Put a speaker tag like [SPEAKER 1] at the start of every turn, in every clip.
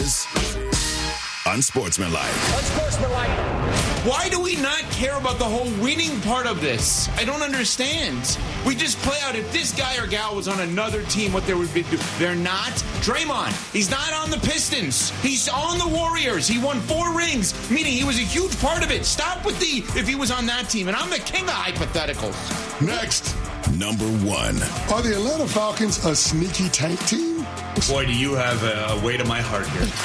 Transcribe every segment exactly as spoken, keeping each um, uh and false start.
[SPEAKER 1] is unsportsmanlike.
[SPEAKER 2] Unsportsmanlike.
[SPEAKER 3] Why do we not care about the whole winning part of this? I don't understand. We just play out if this guy or gal was on another team, what they would be doing. They're not. Draymond, he's not on the Pistons. He's on the Warriors. He won four rings, meaning he was a huge part of it. Stop with the if he was on that team. And I'm the king of hypotheticals.
[SPEAKER 4] Next.
[SPEAKER 1] Number one.
[SPEAKER 4] Are the Atlanta Falcons a sneaky tank team?
[SPEAKER 5] Boy, do you have a weight of my heart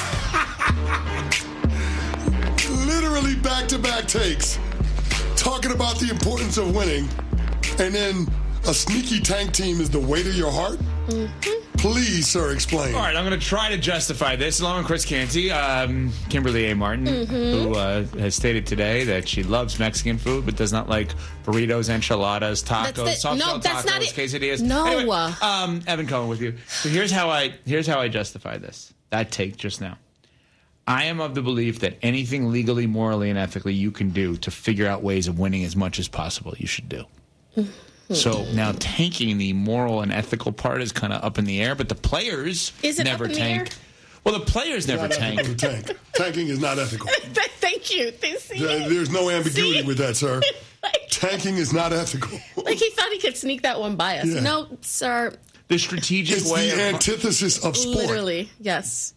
[SPEAKER 5] here.
[SPEAKER 4] Literally back-to-back takes. Talking about the importance of winning. And then a sneaky tank team is the weight of your heart? Mm-hmm. Please, sir, explain.
[SPEAKER 3] All right, I'm going to try to justify this. Along with Chris Canty, um, Kimberly A. Martin, mm-hmm. who uh, has stated today that she loves Mexican food but does not like burritos, enchiladas, tacos,
[SPEAKER 6] that's the,
[SPEAKER 3] soft
[SPEAKER 6] no,
[SPEAKER 3] shell
[SPEAKER 6] that's
[SPEAKER 3] tacos,
[SPEAKER 6] not it.
[SPEAKER 3] quesadillas.
[SPEAKER 6] No.
[SPEAKER 3] Anyway, um, Evan Cohen with you. So here's how I here's how I justify this. That take just now. I am of the belief that anything legally, morally, and ethically you can do to figure out ways of winning as much as possible, you should do. So now tanking the moral and ethical part is kind of up in the air, but the players
[SPEAKER 6] is it
[SPEAKER 3] never
[SPEAKER 6] up in
[SPEAKER 3] tank.
[SPEAKER 6] The air?
[SPEAKER 3] Well, the players never tank.
[SPEAKER 4] tank. Tanking is not ethical.
[SPEAKER 6] Thank you.
[SPEAKER 4] There, there's no ambiguity
[SPEAKER 6] See?
[SPEAKER 4] with that, sir.
[SPEAKER 6] like,
[SPEAKER 4] Tanking is not ethical.
[SPEAKER 6] Like he thought he could sneak that one by us.
[SPEAKER 4] Yeah.
[SPEAKER 6] No, sir.
[SPEAKER 3] The strategic
[SPEAKER 4] it's
[SPEAKER 3] way
[SPEAKER 4] the
[SPEAKER 3] of
[SPEAKER 4] antithesis of sport.
[SPEAKER 6] Literally, yes.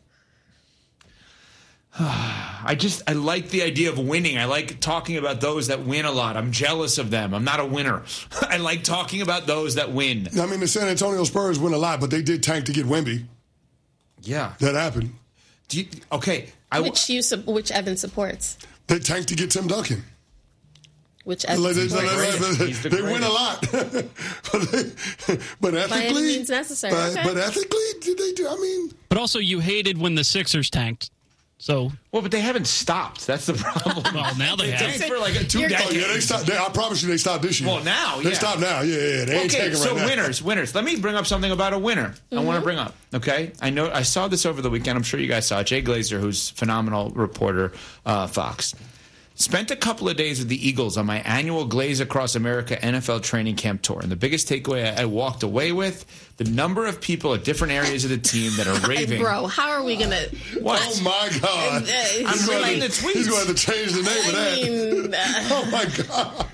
[SPEAKER 3] I just, I like the idea of winning. I like talking about those that win a lot. I'm jealous of them. I'm not a winner. I like talking about those that win.
[SPEAKER 4] I mean, the San Antonio Spurs win a lot, but they did tank to get Wemby.
[SPEAKER 3] Yeah.
[SPEAKER 4] That happened.
[SPEAKER 3] Do you, okay. I,
[SPEAKER 6] which you, which Evan supports.
[SPEAKER 4] They tanked to get Tim Duncan.
[SPEAKER 6] Which Evan
[SPEAKER 4] like, they,
[SPEAKER 6] supports.
[SPEAKER 4] they, they, they win a lot. but, they, but ethically.
[SPEAKER 6] By any means necessary.
[SPEAKER 4] But,
[SPEAKER 6] okay.
[SPEAKER 4] but ethically, did they do? I mean.
[SPEAKER 7] But also, you hated when the Sixers tanked. So
[SPEAKER 3] well, but they haven't stopped. That's the problem.
[SPEAKER 7] Well, now they,
[SPEAKER 3] they
[SPEAKER 7] have.
[SPEAKER 3] tanked for like a two decades.
[SPEAKER 4] Oh, yeah, they stopped. They, I promise you, they stopped this year.
[SPEAKER 3] Well, now, yeah.
[SPEAKER 4] They stopped now. Yeah, yeah. They ain't
[SPEAKER 3] okay,
[SPEAKER 4] taking
[SPEAKER 3] so
[SPEAKER 4] right now.
[SPEAKER 3] winners, winners. Let me bring up something about a winner. Mm-hmm. I want to bring up. Okay, I know I saw this over the weekend. I'm sure you guys saw it. Jay Glazer, who's a phenomenal reporter, uh, Fox. Spent a couple of days with the Eagles on my annual Glaze Across America N F L training camp tour. And the biggest takeaway I walked away with, the number of people at different areas of the team that are raving.
[SPEAKER 6] Bro, how are we going to...
[SPEAKER 3] What?
[SPEAKER 4] Oh, my God.
[SPEAKER 6] Uh,
[SPEAKER 3] I'm reading the tweets.
[SPEAKER 4] He's going to have to change the name
[SPEAKER 6] I
[SPEAKER 4] of that.
[SPEAKER 6] Mean, uh,
[SPEAKER 4] oh, my God.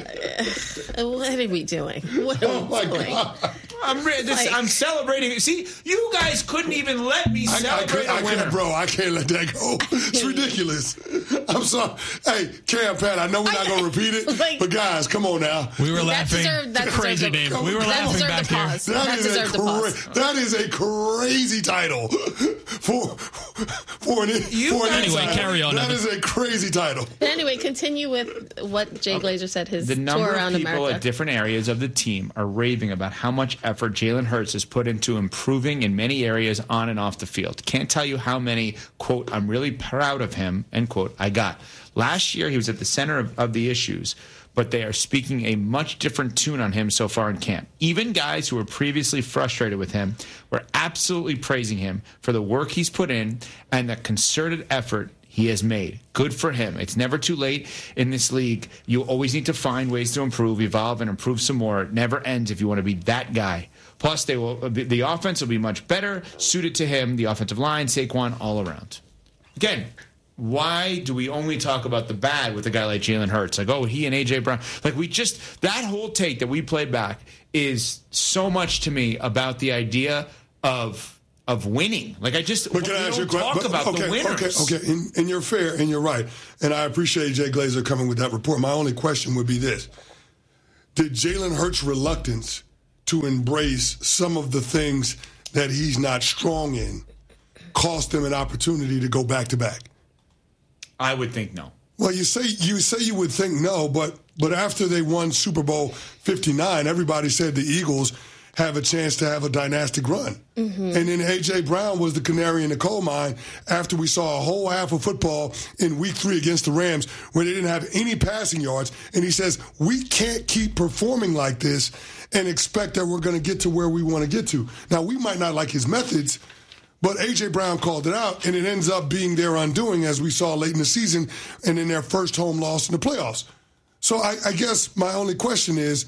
[SPEAKER 6] Uh, what are we doing? What are
[SPEAKER 4] oh,
[SPEAKER 6] we
[SPEAKER 4] my
[SPEAKER 6] doing?
[SPEAKER 4] God.
[SPEAKER 3] I'm, re- this,
[SPEAKER 6] Like,
[SPEAKER 3] I'm celebrating. See, you guys couldn't even let me
[SPEAKER 4] I,
[SPEAKER 3] celebrate
[SPEAKER 4] I, I,
[SPEAKER 3] a winner.
[SPEAKER 4] I bro, I can't let that go. It's ridiculous. I'm sorry. Hey, Cam, Pat, I know we're not going to repeat it,
[SPEAKER 6] like,
[SPEAKER 4] but guys, come on now.
[SPEAKER 7] We were
[SPEAKER 6] that
[SPEAKER 7] laughing.
[SPEAKER 6] Deserved, that
[SPEAKER 7] crazy,
[SPEAKER 6] deserved
[SPEAKER 7] David. We were
[SPEAKER 6] that
[SPEAKER 7] laughing back
[SPEAKER 6] the
[SPEAKER 7] here.
[SPEAKER 6] pause.
[SPEAKER 4] That,
[SPEAKER 6] That,
[SPEAKER 4] is a
[SPEAKER 6] deserved the
[SPEAKER 4] cra-
[SPEAKER 6] pause.
[SPEAKER 4] that is a crazy title for for an,
[SPEAKER 3] You
[SPEAKER 4] for an
[SPEAKER 7] anyway,
[SPEAKER 4] insider.
[SPEAKER 7] carry on,
[SPEAKER 4] That
[SPEAKER 7] Evan.
[SPEAKER 4] is a crazy title.
[SPEAKER 6] But anyway, continue with what Jay Glazer said, his
[SPEAKER 3] The number
[SPEAKER 6] tour
[SPEAKER 3] of
[SPEAKER 6] around
[SPEAKER 3] people
[SPEAKER 6] America.
[SPEAKER 3] at different areas of the team are raving about how much effort Jalen Hurts has put into improving in many areas on and off the field. Can't tell you how many, quote, I'm really proud of him, end quote, I got. Last year, he was at the center of, of the issues, but they are speaking a much different tune on him so far in camp. Even guys who were previously frustrated with him were absolutely praising him for the work he's put in and the concerted effort he has made. Good for him. It's never too late in this league. You always need to find ways to improve, evolve, and improve some more. It never ends if you want to be that guy. Plus, they will. The offense will be much better suited to him, the offensive line, Saquon, all around. Again, why do we only talk about the bad with a guy like Jalen Hurts? Like, oh, he and A J. Brown. Like, we just, that whole take that we played back is so much to me about the idea of of winning. Like, I just,
[SPEAKER 4] But can
[SPEAKER 3] we
[SPEAKER 4] I ask
[SPEAKER 3] don't
[SPEAKER 4] you a
[SPEAKER 3] talk
[SPEAKER 4] question?
[SPEAKER 3] about
[SPEAKER 4] okay,
[SPEAKER 3] the winners.
[SPEAKER 4] Okay, okay, and, and you're fair and you're right. And I appreciate Jay Glazer coming with that report. My only question would be this. Did Jalen Hurts' reluctance to embrace some of the things that he's not strong in cost him an opportunity to go back-to-back?
[SPEAKER 3] I would think no.
[SPEAKER 4] Well, you say you say you would think no, but but after they won Super Bowl fifty-nine, everybody said the Eagles have a chance to have a dynastic run. Mm-hmm. And then A J. Brown was the canary in the coal mine after we saw a whole half of football in week three against the Rams where they didn't have any passing yards. And he says, we can't keep performing like this and expect that we're going to get to where we want to get to. Now, we might not like his methods, but A J. Brown called it out, and it ends up being their undoing, as we saw late in the season and in their first home loss in the playoffs. So I, I guess my only question is,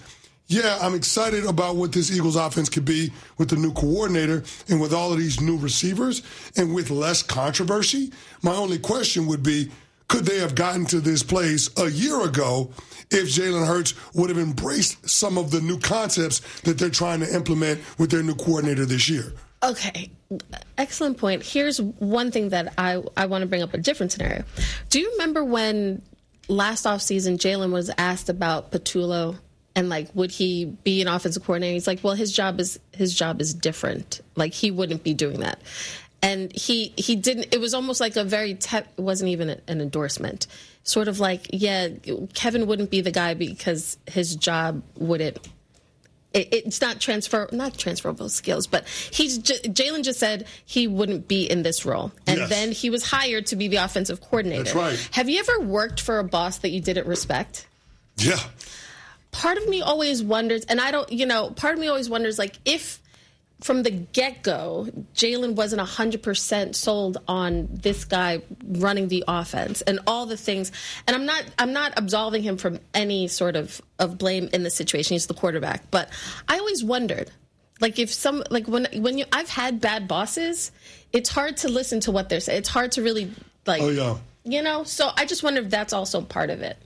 [SPEAKER 4] yeah, I'm excited about what this Eagles offense could be with the new coordinator and with all of these new receivers and with less controversy. My only question would be, could they have gotten to this place a year ago if Jalen Hurts would have embraced some of the new concepts that they're trying to implement with their new coordinator this year?
[SPEAKER 6] Okay, excellent point. Here's one thing that I, I want to bring up, a different scenario. Do you remember when last offseason Jalen was asked about Patullo and, like, would he be an offensive coordinator? He's like, well, his job is his job is different. Like, he wouldn't be doing that. And he, he didn't, it was almost like a very, te- it wasn't even an endorsement. Sort of like, yeah, Kevin wouldn't be the guy because his job wouldn't, it, it's not transfer, not transferable skills, but he's, j- Jalen just said he wouldn't be in this role. And
[SPEAKER 4] yes.
[SPEAKER 6] then he was hired to be the offensive coordinator.
[SPEAKER 4] That's right.
[SPEAKER 6] Have you ever worked for a boss that you didn't respect?
[SPEAKER 4] Yeah.
[SPEAKER 6] Part of me always wonders, and I don't, you know, part of me always wonders, like, if from the get-go, Jalen wasn't one hundred percent sold on this guy running the offense and all the things. And I'm not I'm not absolving him from any sort of, of blame in this situation. He's the quarterback. But I always wondered, like, if some, like, when when you, I've had bad bosses, it's hard to listen to what they're saying. It's hard to really, like,
[SPEAKER 4] Oh, yeah.
[SPEAKER 6] you know? So I just wonder if that's also part of it.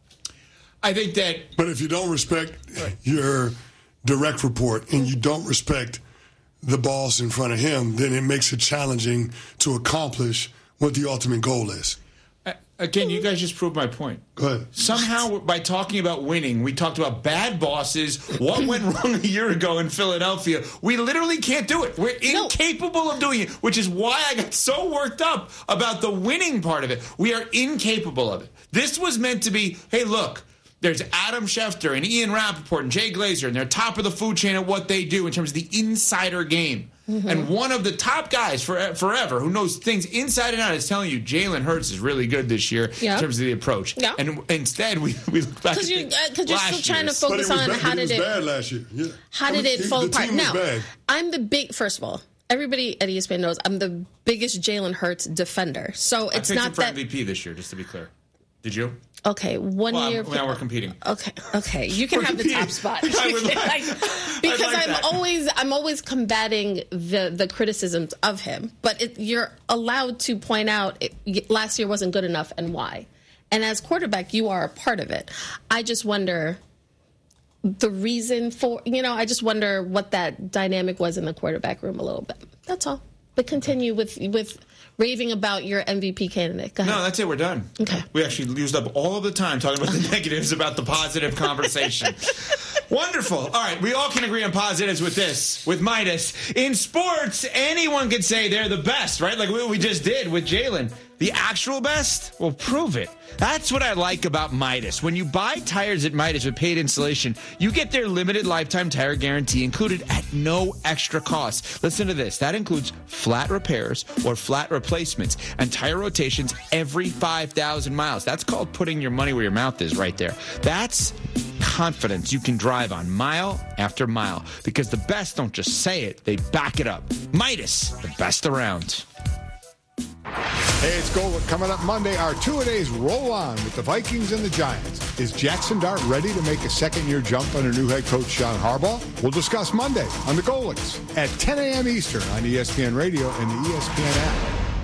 [SPEAKER 3] I think that.
[SPEAKER 4] But if you don't respect your direct report and you don't respect the boss in front of him, then it makes it challenging to accomplish what the ultimate goal is.
[SPEAKER 3] Again, you guys just proved my point.
[SPEAKER 4] Go ahead.
[SPEAKER 3] Somehow, by talking about winning, we talked about bad bosses, what went wrong a year ago in Philadelphia. We literally can't do it. We're
[SPEAKER 6] No.
[SPEAKER 3] incapable of doing it, which is why I got so worked up about the winning part of it. We are incapable of it. This was meant to be, hey, look, there's Adam Schefter and Ian Rappaport and Jay Glazer, and they're top of the food chain at what they do in terms of the insider game. Mm-hmm. And one of the top guys for, forever who knows things inside and out is telling you Jalen Hurts is really good this year
[SPEAKER 6] yeah.
[SPEAKER 3] in terms of the approach.
[SPEAKER 6] Yeah.
[SPEAKER 3] And instead, we, we look back at
[SPEAKER 6] Because you,
[SPEAKER 3] the
[SPEAKER 6] uh, you're still trying
[SPEAKER 3] year's.
[SPEAKER 6] to focus
[SPEAKER 4] but it was
[SPEAKER 6] on
[SPEAKER 4] bad,
[SPEAKER 6] how
[SPEAKER 4] but
[SPEAKER 6] did
[SPEAKER 4] it was
[SPEAKER 6] it
[SPEAKER 4] bad last year. Yeah.
[SPEAKER 6] how
[SPEAKER 4] I
[SPEAKER 6] did
[SPEAKER 4] mean,
[SPEAKER 6] it fall
[SPEAKER 4] the
[SPEAKER 6] apart.
[SPEAKER 4] team was
[SPEAKER 6] Now,
[SPEAKER 4] bad.
[SPEAKER 6] I'm the big, first of all, everybody at E S P N knows I'm the biggest Jalen Hurts defender. So
[SPEAKER 3] I
[SPEAKER 6] it's
[SPEAKER 3] picked
[SPEAKER 6] not
[SPEAKER 3] him for
[SPEAKER 6] that.
[SPEAKER 3] M V P this year, just to be clear. Did you?
[SPEAKER 6] Okay, one
[SPEAKER 3] Well,
[SPEAKER 6] year.
[SPEAKER 3] now we're competing.
[SPEAKER 6] Okay, okay, you can
[SPEAKER 3] We're
[SPEAKER 6] have
[SPEAKER 3] competing.
[SPEAKER 6] the top spot.
[SPEAKER 3] I would like-
[SPEAKER 6] Like,
[SPEAKER 3] I'd
[SPEAKER 6] because
[SPEAKER 3] like
[SPEAKER 6] I'm
[SPEAKER 3] that.
[SPEAKER 6] always, I'm always combating the the criticisms of him. But it, you're allowed to point out it, last year wasn't good enough and why. And as quarterback, you are a part of it. I just wonder the reason for, you know, I just wonder what that dynamic was in the quarterback room a little bit. That's all. But continue with with. raving about your M V P candidate. Go ahead.
[SPEAKER 3] No, that's it. We're done.
[SPEAKER 6] Okay.
[SPEAKER 3] We actually used up all of the time talking about the negatives about the positive conversation. Wonderful. All right. We all can agree on positives with this, with Midas. In sports, anyone could say they're the best, right? Like what we just did with Jalen. The actual best? Well, prove it. That's what I like about Midas. When you buy tires at Midas with paid installation, you get their limited lifetime tire guarantee included at no extra cost. Listen to this. That includes flat repairs or flat replacements and tire rotations every five thousand miles. That's called putting your money where your mouth is right there. That's confidence you can drive on mile after mile because the best don't just say it, they back it up. Midas, the best around.
[SPEAKER 1] Hey, it's Golic. Coming up Monday, our two-a-days roll on with the Vikings and the Giants. Is Jackson Dart ready to make a second-year jump under new head coach John Harbaugh? We'll discuss Monday on the Golics at ten a.m. Eastern on E S P N Radio and the E S P N app.